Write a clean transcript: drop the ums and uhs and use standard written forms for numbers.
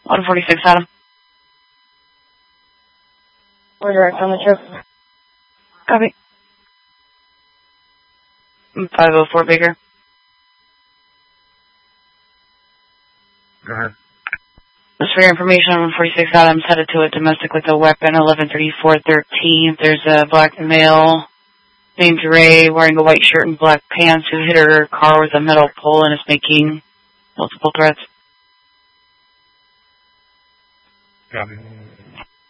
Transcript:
146 Adam. We're direct on the trip. Copy. 504 Baker. Go ahead. Just for your information, 146 Adams headed to a domestic with a weapon, 113413. There's a black male named Ray wearing a white shirt and black pants who hit her car with a metal pole and is making multiple threats. Copy.